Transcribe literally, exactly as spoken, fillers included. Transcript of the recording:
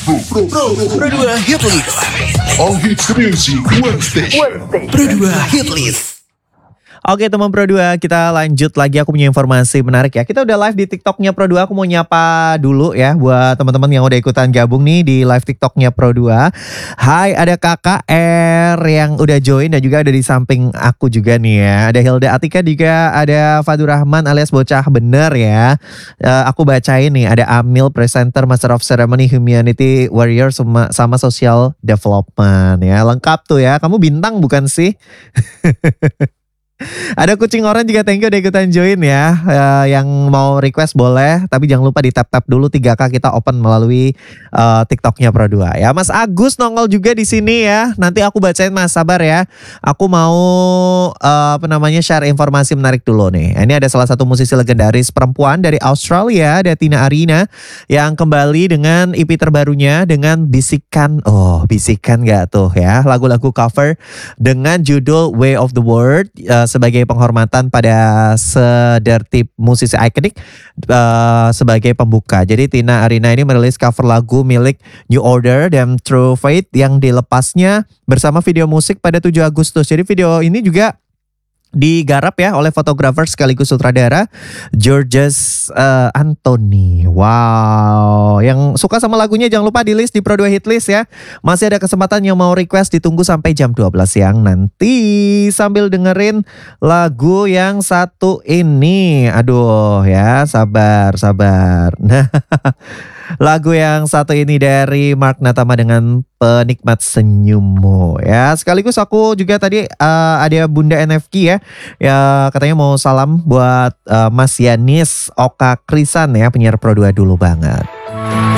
Pro, Pro, Pro dua Hit List. All hits music, one station. Pro dua Hit List. Oke teman Pro dua, kita lanjut lagi. Aku punya informasi menarik ya. Kita udah live di TikToknya Pro dua. Aku mau nyapa dulu ya buat teman-teman yang udah ikutan gabung nih di live TikToknya Pro dua. Hai, ada Kakak R yang udah join dan juga ada di samping aku juga nih ya. Ada Hilda Atika juga, ada Fadur Rahman alias Bocah Bener ya. Uh, aku bacain nih, ada Amil, presenter, Master of Ceremony, Humanity Warrior sama, sama Social Development ya. Lengkap tuh ya. Kamu bintang bukan sih? Ada Kucing Orange juga, thank you udah ikutan join ya. uh, Yang mau request boleh, tapi jangan lupa di tap-tap dulu. Tiga K kita open melalui uh, TikToknya Pro dua ya. Mas Agus nongol juga di sini ya. Nanti aku bacain Mas, sabar ya. Aku mau uh, apa namanya share informasi menarik dulu nih. Ini ada salah satu musisi legendaris perempuan dari Australia, ada Tina Arina, yang kembali dengan E P terbarunya dengan bisikan. Oh, bisikan gak tuh ya, lagu-lagu cover dengan judul Way of the World, uh, sebagai penghormatan pada sedertip musisi ikonik uh, sebagai pembuka. Jadi Tina Arina ini merilis cover lagu milik New Order dan True Faith yang dilepasnya bersama video musik pada tujuh Agustus. Jadi video ini juga digarap ya oleh fotografer sekaligus sutradara Georges uh, Anthony. Wow, yang suka sama lagunya jangan lupa di list di Pro dua Hit List ya. Masih ada kesempatan yang mau request, ditunggu sampai jam dua belas siang nanti sambil dengerin lagu yang satu ini. Aduh ya, sabar sabar. Nah, lagu yang satu ini dari Mark Natama dengan Penikmat Senyummu ya. Sekaligus aku juga tadi uh, ada Bunda N F K ya. Ya katanya mau salam buat uh, Mas Yanis Oka Krisan ya, penyiar Pro dua dulu banget.